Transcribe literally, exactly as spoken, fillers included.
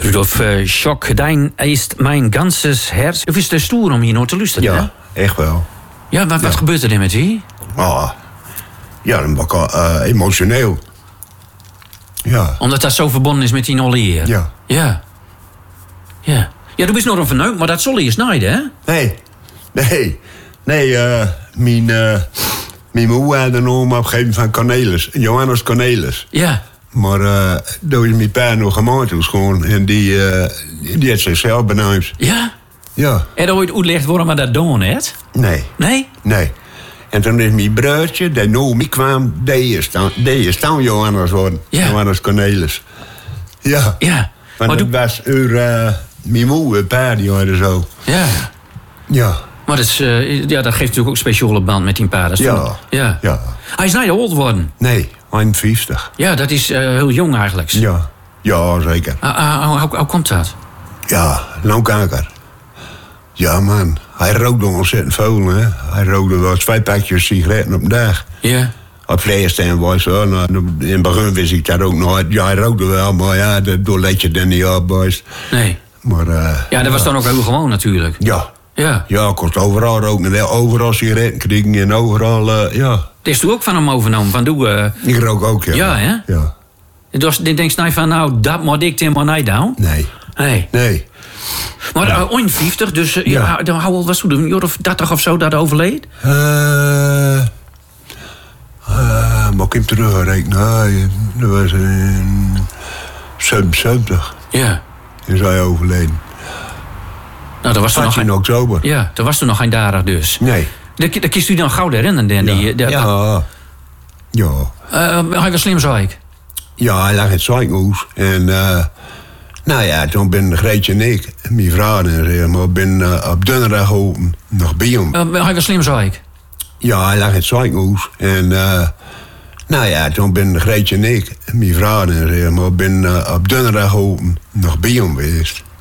Rudolf uh, Schock, dein ist mijn ganzes Herz. Of is het stoer om hier naar te luisteren? Ja, hè? Echt wel. Ja, wat, wat ja. gebeurt er dan met die? Oh, ja, dan ben ik uh, emotioneel. Ja. Omdat dat zo verbonden is met die olle eer? Ja. Ja. Ja. Ja, du bist nog een verneukt, maar dat zal je snijden, hè? Nee, nee, nee, uh, mijn, uh, mijn moeder had een naam opgegeven van Cornelis, Johannes Cornelis. Ja. Maar uh, daar is mijn pa nog gemaakt gewoon en die, uh, die heeft zichzelf benauwd. Ja? Ja. En ooit uitlegd waarom we dat doen, hè? Nee. Nee? Nee. En toen is mijn broertje, die na mij kwam, die is dan, die is dan Johannes worden. Ja. Johannes Cornelis. Ja. Ja. Want Maar het doe... was uw, uh, mijn moeder, pa, die hadden zo. Ja. Ja. Maar dat, is, uh, ja, dat geeft natuurlijk ook een speciale band met die pa. Dat is Ja. toen- ja. Ja. Hij is niet oud worden. Nee, eenenvijftig. Ja, dat is uh, heel jong eigenlijk. Ja. Ja, zeker. Uh, uh, hoe, hoe, hoe komt dat? Ja, longkanker. Ja, man. Hij rookte ontzettend veel, hè. Hij rookte wel twee pakjes sigaretten op een dag. Ja. Op vleesteen was wel. Nou, in het begin wist ik dat ook nog. Ja, hij rookte wel, maar ja, dat let je er niet op, boys. Nee. Maar, uh, Ja, dat was dan ook heel gewoon natuurlijk. Ja. Ja. Ja, ik kon overal roken. En overal sigaretten kriegen en overal, uh, ja. Het is toen ook van hem overnomen. Van doe... Uh... Ik rook ook, ja. Ja, hè? Ja. Dus je denkt nou van, nou, dat moet ik helemaal niet doen. Nee. Nee. Nee. Maar Ja. uh, eenenvijftig, dus uh, Ja. ja. hoe oud was toen? Een jaar of dertig of zo dat overleed? Eh... Uh, uh, mag ik hem terugrekenen? Nee, dat was in zevenenzeventig. Ja. Is hij overleden. Nou, dat was toen nog in geen... oktober. Ja, dat was toen nog geen darig dus. Nee. Dat, dat kiest u dan gauw herinneren, Dan, Ja. die, die, ja. Ja. Uh, hij was slim, zei ik. Ja, hij lag in het ziekenhuis. En uh, nou ja, toen ben Greetje en ik, mijn vrouw en zeg maar, ben uh, op donderdag open nog bij hem. Uh, hij was slim, zei ik. Ja, hij lag in het ziekenhuis. En uh, nou ja, toen ben Greetje en ik, mijn vrouw en zeg maar, ben uh, op donderdag open nog bij hem geweest.